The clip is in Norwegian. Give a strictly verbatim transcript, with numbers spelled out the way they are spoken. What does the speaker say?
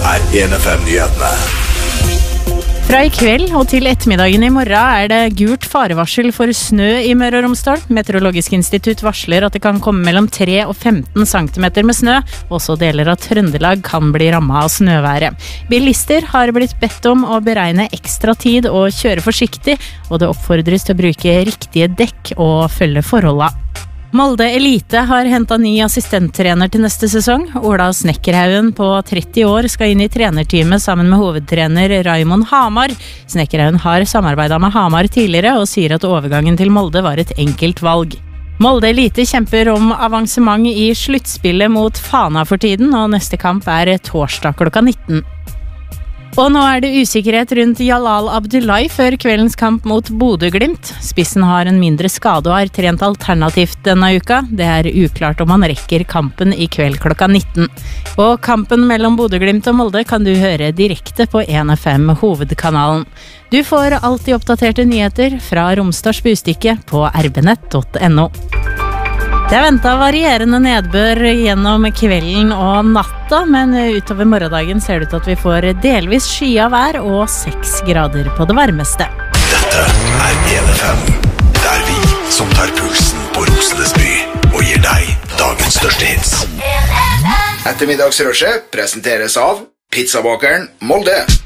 er en F M-nyhetene. Fra i kveld og til ettermiddagen i morgen er det gult farevarsel for snø i Møre og Romsdal. Meteorologisk institutt varsler at det kan komme mellom tre og femten centimeter med snø. Også deler av Trøndelag kan bli rammet av snøværet. Bilister har blitt bedt om å beregne ekstra tid og kjøre forsiktig, og det oppfordres til å bruke riktige dekk og følge forholdene. Molde Elite har hentet ny assistenttrener til neste sesong. Ola Snekkerhaugen på tretti år skal inn i trenerteamet sammen med hovedtrener Raimond Hamar. Snekkerhaugen har samarbeidet med Hamar tidligere og sier at overgangen til Molde var et enkelt valg. Molde Elite kjemper om avansement i sluttspillet mot Fana for tiden, og neste kamp er torsdag klokka nitten. Og nå er det usikkerhet rundt Jalal Abdullahi før kveldens kamp mot Bodø/Glimt. Spissen har en mindre skade og har trent alternativt denne uka. Det er uklart om han rekker kampen i kveld klokka nitten. Og kampen mellom Bodø/Glimt og Molde kan du høre direkte på en F M hovedkanalen. Du får alltid oppdaterte nyheter fra Romsdals Bustikke på r b nett punktum n o. Det er ventet varierende nedbør gjennom kvelden og natta, men utover morgendagen ser det ut til at vi får delvis skyet vær og seks grader på det varmeste. Dette er en F M, der vi som tar pulsen på Rosenes by og gir deg dagens største hits. Ettermiddagsrushet presenteres av Pizzabakeren Molde.